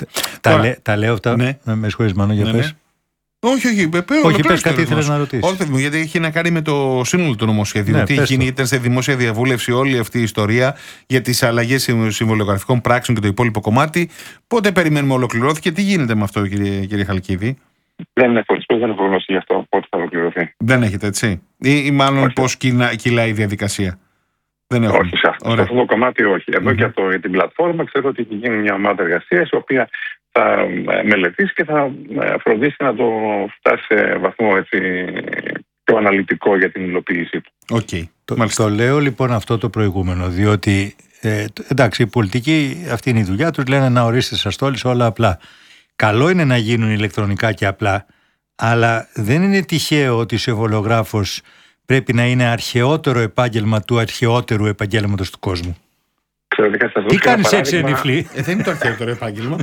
Μάλιστα. Τα λέω αυτά. Ναι. Με συγχωρείς, Μάνο, για πες. Όχι, πες κάτι, ήθελες να ρωτήσεις. Όχι, γιατί έχει να κάνει με το σύνολο του νομοσχεδίου. Ναι, τι γίνει, ήταν σε δημόσια διαβούλευση όλη αυτή η ιστορία για τις αλλαγές συμβολιογραφικών πράξεων και το υπόλοιπο κομμάτι. Πότε περιμένουμε ολοκληρώθηκε, τι γίνεται με αυτό, κύριε Χαλκίδη? Δεν έχω γνώση γι' αυτό, πότε θα ολοκληρωθεί. Δεν έχετε, έτσι? Ή μάλλον πώς κυλάει η διαδικασία? Δεν έχω. Όχι, σε αυτό το κομμάτι όχι. Εδώ και για την πλατφόρμα ξέρω ότι έχει γίνει μια ομάδα εργασίας η οποία θα μελετήσει και θα φροντίσει να το φτάσει σε βαθμό πιο αναλυτικό για την υλοποίησή του. Okay. Το λέω λοιπόν αυτό το προηγούμενο, διότι εντάξει, οι πολιτικοί αυτή είναι η δουλειά τους, λένε να ορίστε σας τόλεις όλα απλά. Καλό είναι να γίνουν ηλεκτρονικά και απλά, αλλά δεν είναι τυχαίο ότι ο συμβολιογράφος πρέπει να είναι αρχαιότερο επάγγελμα του αρχαιότερου επαγγέλματος του κόσμου. Τι κάνεις έτσι, Ενιφλή? Δεν είναι το αρχαιότερο επάγγελμα.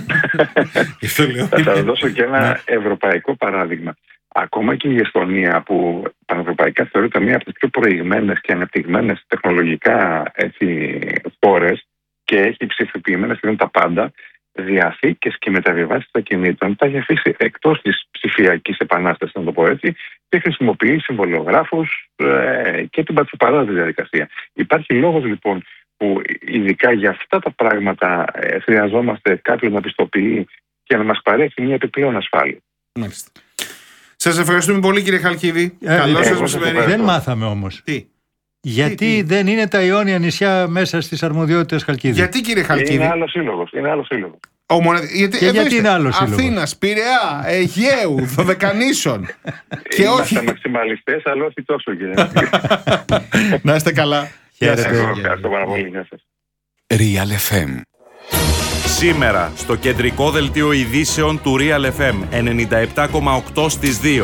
Θα σας δώσω και ένα ευρωπαϊκό παράδειγμα. Ακόμα και η Εστονία, που πανευρωπαϊκά θεωρείται μία από τις πιο προηγμένες και ανεπτυγμένες τεχνολογικά χώρες και έχει ψηφιοποιημένες σχεδόν τα πάντα, διαθήκες και μεταβιβάσεις ακινήτων τα έχει αφήσει εκτός της ψηφιακής επανάστασης, να το πω έτσι, και χρησιμοποιεί συμβολιογράφους και την πατσοπαράδοση διαδικασία. Υπάρχει λόγος λοιπόν που ειδικά για αυτά τα πράγματα χρειαζόμαστε κάποιον να πιστοποιεί και να μας παρέχει μια επιπλέον ασφάλεια. Μάλιστα. Σας ευχαριστούμε πολύ, κύριε Χαλκίδη. Καλό σας μεσημέρι. Δεν μάθαμε όμως. Γιατί δεν είναι τα Ιόνια νησιά μέσα στις αρμοδιότητες Χαλκίδη? Γιατί, κύριε Χαλκίδη? Είναι άλλο σύλλογος. Γιατί είναι άλλο σύλλογος? Αθήνας, Πειραιά, Αιγαίου, Δωδεκανήσων. Και είμαστε μαξιμαλιστές, αλλά όχι τόσο, κύριε. Να είστε καλά. Ευχαριστώ πάρα πολύ. Γεια σας. Real FM. Σήμερα στο κεντρικό δελτίο ειδήσεων του Real FM 97,8 στις 2.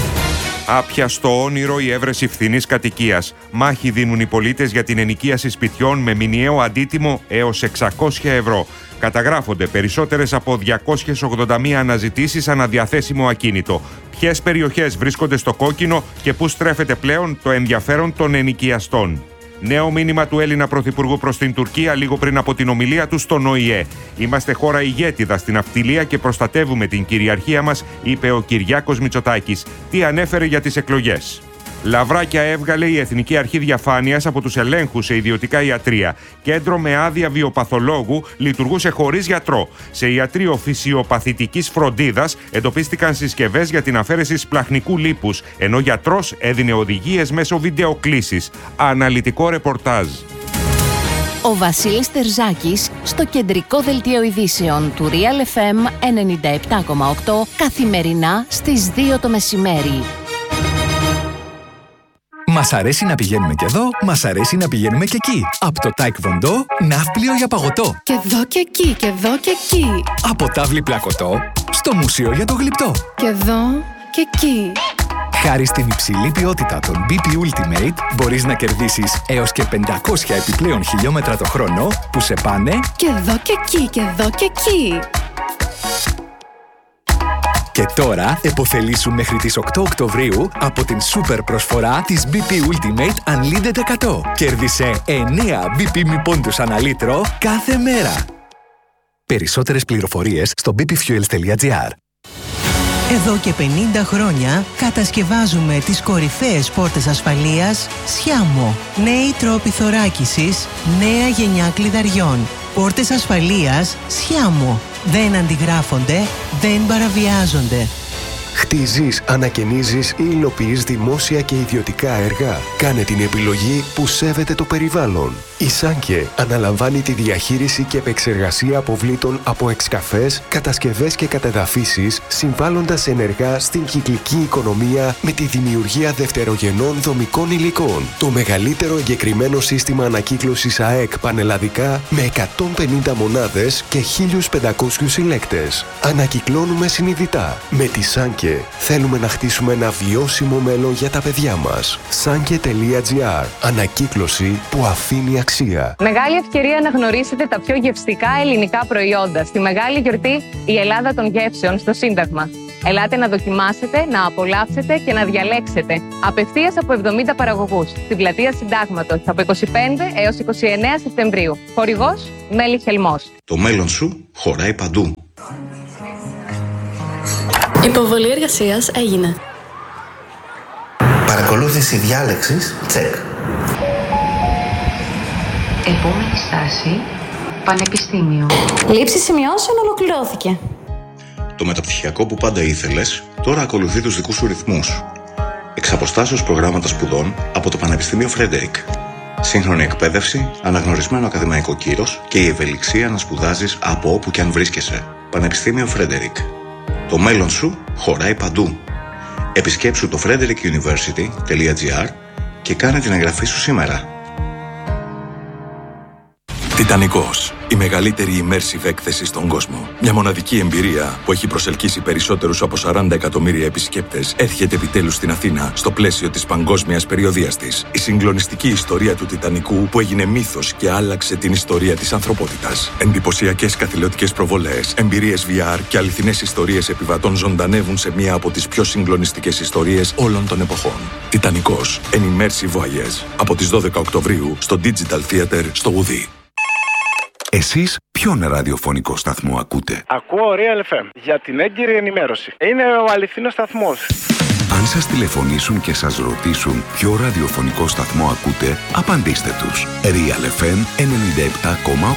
Άπιαστο όνειρο η έβρεση φθηνής κατοικίας. Μάχη δίνουν οι πολίτες για την ενοικίαση σπιτιών με μηνιαίο αντίτιμο έως 600 ευρώ. Καταγράφονται περισσότερες από 281 αναζητήσεις αναδιαθέσιμο ακίνητο. Ποιες περιοχές βρίσκονται στο κόκκινο και πού στρέφεται πλέον το ενδιαφέρον των ενοικιαστών? Νέο μήνυμα του Έλληνα Πρωθυπουργού προς την Τουρκία λίγο πριν από την ομιλία του στον ΟΗΕ. Είμαστε χώρα ηγέτιδα στην ναυτιλία και προστατεύουμε την κυριαρχία μας, είπε ο Κυριάκος Μητσοτάκης. Τι ανέφερε για τις εκλογές? Λαβράκια έβγαλε η Εθνική Αρχή Διαφάνειας από τους ελέγχους σε ιδιωτικά ιατρεία. Κέντρο με άδεια βιοπαθολόγου λειτουργούσε χωρίς γιατρό. Σε ιατρείο φυσιοπαθητικής φροντίδας εντοπίστηκαν συσκευές για την αφαίρεση σπλαχνικού λίπους, ενώ γιατρός έδινε οδηγίες μέσω βιντεοκλήσης. Αναλυτικό ρεπορτάζ. Ο Βασίλης Τερζάκης στο κεντρικό δελτίο ειδήσεων του Real FM 97,8 καθημερινά στις 2 το μεσημέρι. Μας αρέσει να πηγαίνουμε και εδώ, μας αρέσει να πηγαίνουμε και εκεί. Από το Taekwondo, ναύπλιο για παγωτό. Και εδώ και εκεί, και εδώ και εκεί. Από τάβλη πλακωτό, στο μουσείο για το γλυπτό. Και εδώ και εκεί. Χάρη στην υψηλή ποιότητα των BP Ultimate, μπορείς να κερδίσεις έως και 500 επιπλέον χιλιόμετρα το χρόνο που σε πάνε και εδώ και εκεί, και εδώ και εκεί. Και τώρα επωφελήσου μέχρι τις 8 Οκτωβρίου από την σούπερ προσφορά της BP Ultimate Unlimited 100. Κέρδισε 9 BP μη πόντους ανά λίτρο κάθε μέρα. Περισσότερες πληροφορίες στο bpfuels.gr. Εδώ και 50 χρόνια κατασκευάζουμε τις κορυφαίες πόρτες ασφαλείας Sciamo. Νέοι τρόποι θωράκισης, νέα γενιά κλειδαριών. Πόρτες ασφαλείας Sciamo. Δεν αντιγράφονται, δεν παραβιάζονται. Χτίζεις, ανακαινίζεις ή υλοποιείς δημόσια και ιδιωτικά έργα. Κάνε την επιλογή που σέβεται το περιβάλλον. Η Σάνκε αναλαμβάνει τη διαχείριση και επεξεργασία αποβλήτων από εξκαφές, κατασκευές και κατεδαφίσεις, συμβάλλοντας ενεργά στην κυκλική οικονομία με τη δημιουργία δευτερογενών δομικών υλικών. Το μεγαλύτερο εγκεκριμένο σύστημα ανακύκλωσης ΑΕΚ πανελλαδικά με 150 μονάδες και 1.500 συλλέκτες. Ανακυκλώνουμε συνειδητά. Με τη Σάνκε θέλουμε να χτίσουμε ένα βιώσιμο μέλλον για τα παιδιά μας. Sanke.gr. Ανακύκλωση που αφήνει αξία. Μεγάλη ευκαιρία να γνωρίσετε τα πιο γευστικά ελληνικά προϊόντα. Στη μεγάλη γιορτή η Ελλάδα των γεύσεων στο Σύνταγμα. Ελάτε να δοκιμάσετε, να απολαύσετε και να διαλέξετε. Απευθείας από 70 παραγωγούς, στην Πλατεία Συντάγματος, από 25 έως 29 Σεπτεμβρίου. Χορηγός Μέλι Χελμός. Το μέλλον σου χωράει παντού. Υποβολή εργασίας έγινε. Παρακολούθηση διάλεξης, τσεκ. Επόμενη στάση, Πανεπιστήμιο. Λήψη σημειώσεων ολοκληρώθηκε. Το μεταπτυχιακό που πάντα ήθελες, τώρα ακολουθεί τους δικούς σου ρυθμούς. Εξ αποστάσεως προγράμματα σπουδών από το Πανεπιστήμιο Φρέντερικ. Σύγχρονη εκπαίδευση, αναγνωρισμένο ακαδημαϊκό κύρος και η ευελιξία να σπουδάζεις από όπου και αν βρίσκεσαι. Πανεπιστήμιο Φρέντερικ. Το μέλλον σου χωράει παντού. Επισκέψου το frederickuniversity.gr και κάνε την εγγραφή σου σήμερα. Τιτανικός. Η μεγαλύτερη immersive έκθεση στον κόσμο. Μια μοναδική εμπειρία που έχει προσελκύσει περισσότερους από 40 εκατομμύρια επισκέπτες έρχεται επιτέλους στην Αθήνα στο πλαίσιο της παγκόσμιας περιοδείας της. Η συγκλονιστική ιστορία του Τιτανικού που έγινε μύθος και άλλαξε την ιστορία της ανθρωπότητας. Εντυπωσιακές καθηλωτικές προβολές, εμπειρίες VR και αληθινές ιστορίες επιβατών ζωντανεύουν σε μία από τις πιο συγκλονιστικές ιστορίες όλων των εποχών. Τιτανικός. An immersive voyage. Από τις 12 Οκτωβρίου στο Digital Theater στο Ουδί. Εσείς ποιον ραδιοφωνικό σταθμό ακούτε? Ακούω Real FM για την έγκυρη ενημέρωση. Είναι ο αληθινός σταθμός. Αν σας τηλεφωνήσουν και σας ρωτήσουν ποιο ραδιοφωνικό σταθμό ακούτε, απαντήστε τους. Real FM 97,8.